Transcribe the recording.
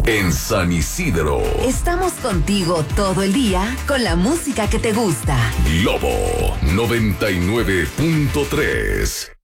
en San Isidro. Estamos contigo todo el día con la música que te gusta. Globo 99.3.